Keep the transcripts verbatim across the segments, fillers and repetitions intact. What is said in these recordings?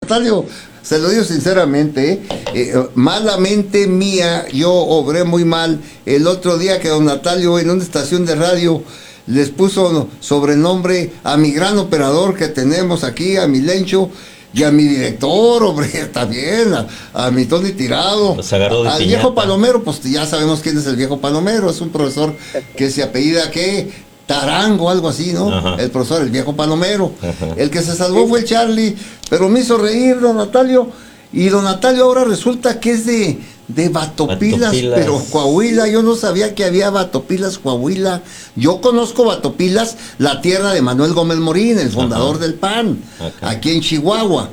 Natalio, se lo digo sinceramente, ¿eh? Eh, malamente mía, yo obré muy mal el otro día que don Natalio en una estación de radio les puso sobrenombre a mi gran operador que tenemos aquí, a mi Lencho, y a mi director, hombre, también, a, a mi Tony Tirado, Los agarró de al piñata. viejo Palomero, pues ya sabemos quién es el viejo Palomero, es un profesor que se apellida, ¿qué? Tarango, algo así, ¿no? Ajá. El profesor, el viejo Palomero. Ajá. El que se salvó fue el Charlie, pero me hizo reír don Natalio, y don Natalio ahora resulta que es de, de Batopilas, Batopilas. pero Coahuila, yo no sabía que había Batopilas, Coahuila. Yo conozco Batopilas, la tierra de Manuel Gómez Morín, el fundador Ajá. del P A N, Acá. aquí en Chihuahua.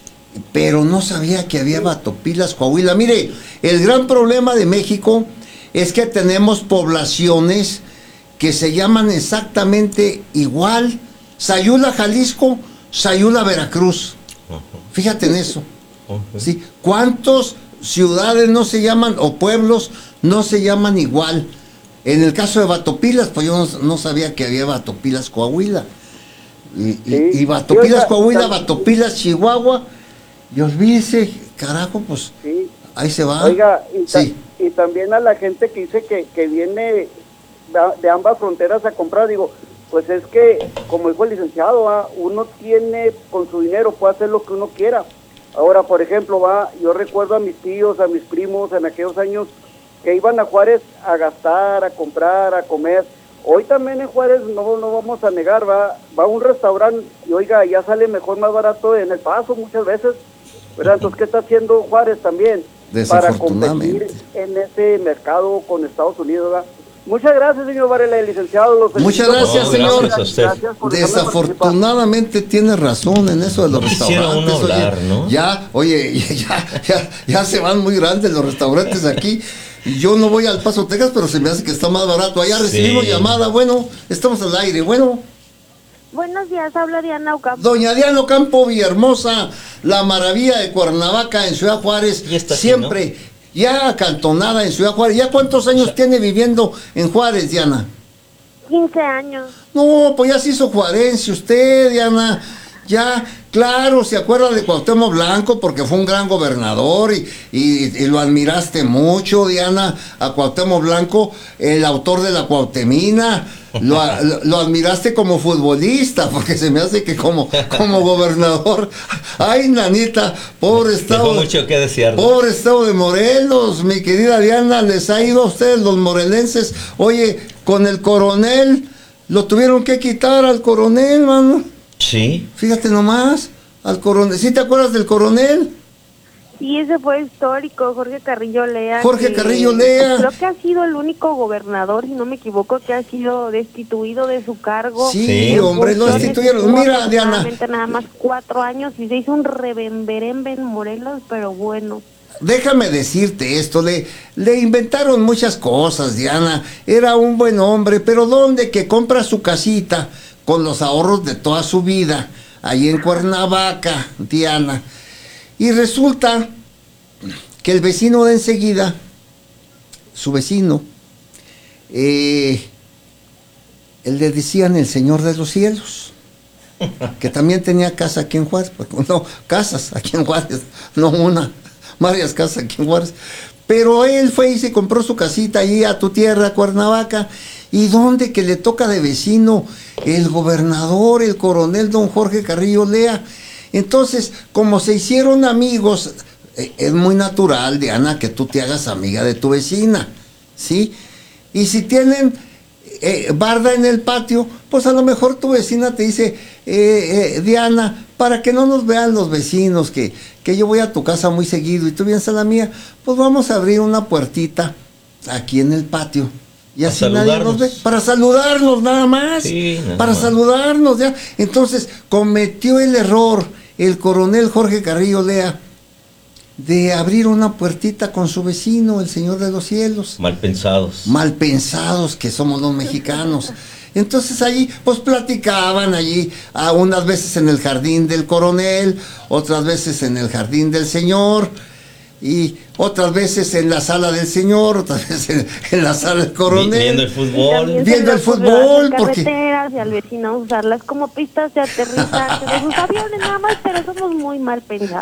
Pero no sabía que había Batopilas, Coahuila. Mire, el gran problema de México es que tenemos poblaciones que se llaman exactamente igual. Sayula, Jalisco, Sayula, Veracruz. Ajá. Fíjate en eso. Ok. ¿Sí? ¿Cuántas ciudades no se llaman, o pueblos no se llaman igual? En el caso de Batopilas, pues yo no, no sabía que había Batopilas, Coahuila. Y, y- Sí. y Batopilas, Sí, oiga, Coahuila, también- Batopilas, Chihuahua. Y olvídese, carajo, pues Sí. ahí se va. Oiga, y, ta- Sí. y también a la gente que dice que, que viene de- de ambas fronteras a comprar, digo, pues es que, como dijo el licenciado, ¿va? Uno tiene, con su dinero, puede hacer lo que uno quiera. Ahora, por ejemplo, va, yo recuerdo a mis tíos, a mis primos en aquellos años que iban a Juárez a gastar, a comprar, a comer. Hoy también en Juárez, no no vamos a negar, va, va a un restaurante y oiga, ya sale mejor, más barato en El Paso muchas veces, ¿verdad? Entonces, ¿qué está haciendo Juárez también para competir Desafortunadamente. en ese mercado con Estados Unidos, ¿verdad? Muchas gracias, señor Varela, el licenciado. Los Muchas felicito. gracias, No, señor. gracias a usted. Gracias por dejarme Desafortunadamente tiene razón en eso de los No quisiera restaurantes. uno hablar, oye, ¿no? Ya, oye, ya, ya, ya se van muy grandes los restaurantes aquí. Y yo no voy al Paso, Texas, pero se me hace que está más barato. Allá Sí. recibimos llamada. Bueno, estamos al aire. Bueno, Buenos días, habla Diana Ocampo. doña Diana Ocampo Villahermosa, la maravilla de Cuernavaca en Ciudad Juárez, Y está aquí, siempre ya acantonada en Ciudad Juárez. ¿Ya cuántos años O sea, tiene viviendo en Juárez, Diana? quince años. No, pues ya se hizo juarense usted, Diana. Ya, claro, se acuerda de Cuauhtémoc Blanco porque fue un gran gobernador y, y- y lo admiraste mucho, Diana, a Cuauhtémoc Blanco, el autor de la Cuauhtemina. Lo, a- lo- lo admiraste como futbolista, porque se me hace que como, como gobernador. Ay, nanita, pobre estado. Dejó mucho que desear, ¿no? Pobre estado de Morelos, mi querida Diana, les ha ido a ustedes los morelenses. Oye, con el coronel, lo tuvieron que quitar al coronel, mano. Sí. Fíjate nomás, al coronel. ¿Sí te acuerdas del coronel? Sí, ese fue histórico, Jorge Carrillo Lea. Jorge que Carrillo Lea. Creo que ha sido el único gobernador, si no me equivoco, que ha sido destituido de su cargo. Sí, Sí. hombre, lo Funciones, destituyeron. estuvo Mira, Diana, aproximadamente nada más cuatro años y se hizo un rebemberembe en Morelos, pero bueno. déjame decirte esto, le, le inventaron muchas cosas, Diana. Era un buen hombre, pero ¿dónde que compra su casita con los ahorros de toda su vida? Ahí en Cuernavaca, Diana. Y resulta que el vecino de enseguida, su vecino, eh, él le decían el Señor de los Cielos, que también tenía casa aquí en Juárez, pues, no, casas aquí en Juárez, no una, varias casas aquí en Juárez. Pero él fue y se compró su casita allí a tu tierra, Cuernavaca. ¿Y dónde que le toca de vecino? El gobernador, el coronel don Jorge Carrillo Lea. Entonces, como se hicieron amigos, eh, es muy natural, Diana, que tú te hagas amiga de tu vecina, ¿sí? Y si tienen eh, barda en el patio, pues a lo mejor tu vecina te dice, eh, eh, Diana, para que no nos vean los vecinos, que, que yo voy a tu casa muy seguido y tú vienes a la mía, pues vamos a abrir una puertita aquí en el patio. Y A así nadie nos ve. saludarnos. Para saludarnos nada más. Sí, nada para más. saludarnos ya. Entonces cometió el error el coronel Jorge Carrillo Lea de abrir una puertita con su vecino, el Señor de los Cielos. Mal pensados. Mal pensados que somos los mexicanos. Entonces allí, pues platicaban allí, a unas veces en el jardín del coronel, otras veces en el jardín del señor, y otras veces en la sala del señor, otras veces en, en la sala del Vi- coronel. Viendo el Y fútbol. también Viendo se le el ocurrió fútbol, hacer porque- carreteras y al vecino usarlas como pistas de aterrizaje de sus aviones nada más, pero somos muy mal pensados.